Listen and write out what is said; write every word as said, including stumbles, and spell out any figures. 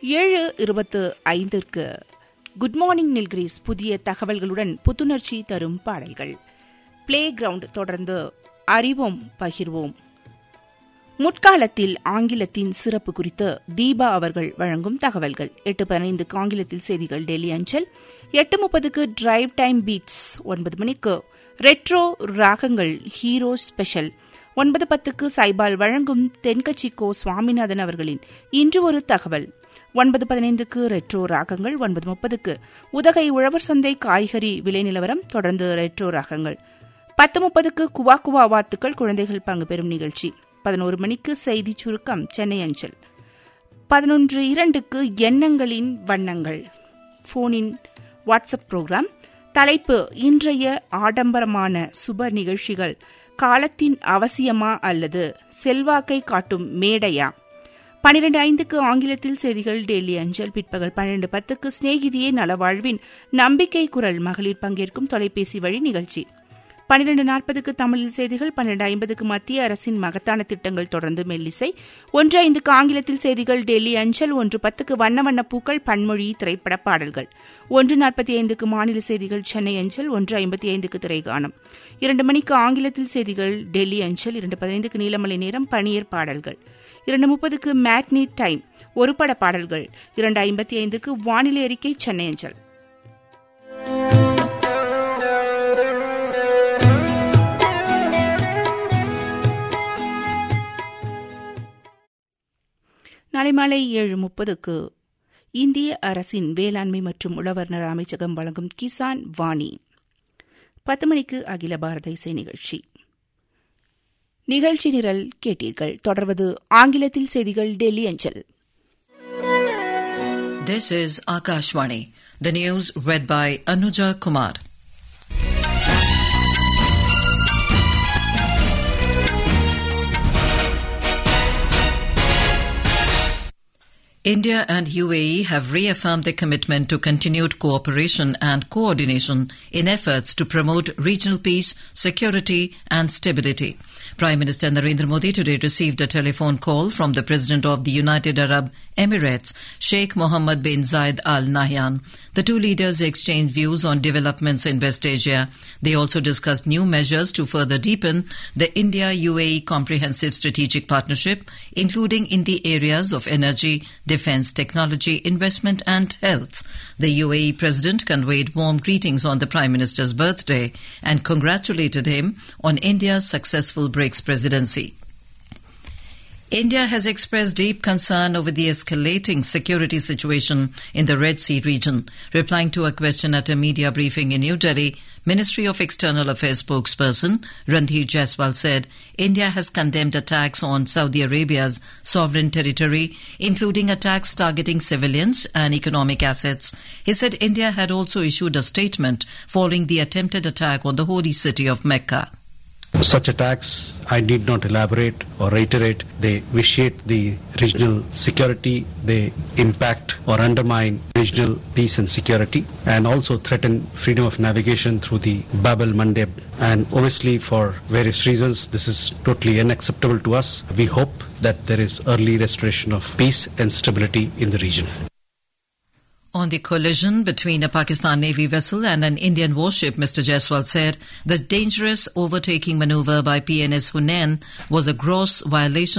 ஏழு இருபத்து ஐந்திற்கு குட் மார்னிங் நில்கிரீஸ் புதிய தகவல்களுடன் புத்துணர்ச்சி தரும் பாடல்கள். பிளே கிரவுண்ட் தொடர்ந்து அறிவோம் பகிர்வோம். முற்காலத்தில் ஆங்கிலத்தின் சிறப்பு குறித்து தீபா அவர்கள் வழங்கும் தகவல்கள். எட்டு பதினைந்துக்கு ஆங்கிலத்தில் செய்திகள் டெல்லி அஞ்சல். எட்டு முப்பதுக்கு டிரைவ் டைம் பீட்ஸ். ஒன்பது மணிக்கு ரெட்ரோ ராகங்கள் ஹீரோ ஸ்பெஷல். ஒன்பது பத்துக்கு சைபால் வழங்கும் தென்கட்சி கோ சுவாமிநாதன் அவர்களின் இன்று ஒரு தகவல். ஒன்பது பதினைந்துக்கு ரெட்ரோ ராகங்கள். ஒன்பது முப்பதுக்கு உதகை உழவர் சந்தை காய்கறி விலை நிலவரம். தொடர்ந்து ரெட்ரோ ராகங்கள். பத்து முப்பதுக்கு குவா குவா வாத்துக்கள் குழந்தைகள் பங்கு பெறும் நிகழ்ச்சி. பதினோரு மணிக்கு செய்தி சுருக்கம் சென்னை அஞ்சல். பதினொன்று இரண்டுக்கு எண்ணங்களின் வண்ணங்கள் போனின் வாட்ஸ்அப் புரோகிராம். தலைப்பு இன்றைய ஆடம்பரமான சுப நிகழ்ச்சிகள் காலத்தின் அவசியமா அல்லது செல்வாக்கை காட்டும் மேடையா? பனிரெண்டு ஐந்துக்கு ஆங்கிலத்தில் செய்திகள் டெல்லி அஞ்சல். பிற்பகல் பன்னிரண்டு பத்துக்கு சிநேகிதியே நலவாழ்வின் நம்பிக்கை குரல் மகளிர் பங்கேற்கும் தொலைபேசி வழி நிகழ்ச்சி. பன்னிரண்டு நாற்பதுக்கு தமிழில் செய்திகள். பன்னிரண்டு ஐம்பதுக்கு மத்திய அரசின் மகத்தான திட்டங்கள் தொடர்ந்து மெல்லிசை. ஒன்று ஐந்துக்கு ஆங்கிலத்தில் செய்திகள் டெல்லி அஞ்சல். ஒன்று பத்துக்கு வண்ண வண்ண பூக்கள் பன்மொழி திரைப்பட பாடல்கள். ஒன்று நாற்பத்தி ஐந்துக்கு மாநில செய்திகள் சென்னை அஞ்சல். ஒன்று ஐம்பத்தி ஐந்துக்கு திரைகானம். இரண்டு மணிக்கு ஆங்கிலத்தில் செய்திகள் டெல்லி அஞ்சல். இரண்டு பதினைந்துக்கு நீலமலை நேரம் பனியர் பாடல்கள். இரண்டு முப்பதுக்கு மேட்னி டைம் ஒரு பட பாடல்கள். இரண்டு ஐம்பத்தி ஐந்துக்கு வானிலை அறிக்கை சென்னை அஞ்சல். நாளை மாலை ஏழு முப்பதுக்கு இந்திய அரசின் வேளாண்மை மற்றும் உழவர் நல அமைச்சகம் வழங்கும் கிசான் வாணி. பத்து மணிக்கு அகில பாரத இசை நிகழ்ச்சி. நிகழ்ச்சி நிரல் கேட்டீர்கள். தொடர்வது ஆங்கிலத்தில் செய்திகள் டெல்லி அஞ்சல். This is Akashvani. The news read by Anuja Kumar. India and U A E have reaffirmed their commitment to continued cooperation and coordination in efforts to promote regional peace, security and stability. Prime Minister Narendra Modi today received a telephone call from the President of the United Arab Emirates, Sheikh Mohammed bin Zayed Al Nahyan. The two leaders exchanged views on developments in West Asia. They also discussed new measures to further deepen the India-U A E comprehensive strategic partnership, including in the areas of energy, defence, technology, investment and health. The U A E President conveyed warm greetings on the Prime Minister's birthday and congratulated him on India's successful BRICS presidency. India has expressed deep concern over the escalating security situation in the Red Sea region. Replying to a question at a media briefing in New Delhi, Ministry of External Affairs spokesperson Randhir Jaiswal said India has condemned attacks on Saudi Arabia's sovereign territory, including attacks targeting civilians and economic assets. He said India had also issued a statement following the attempted attack on the holy city of Mecca. Such attacks, I need not elaborate or reiterate, they vitiate the regional security, they impact or undermine regional peace and security, and also threaten freedom of navigation through the Bab el-Mandeb. And obviously for various reasons, this is totally unacceptable to us. We hope that there is early restoration of peace and stability in the region. On the collision between a Pakistan Navy vessel and an Indian warship, Mister Jaiswal said the dangerous overtaking maneuver by P N S Hunain was a gross violation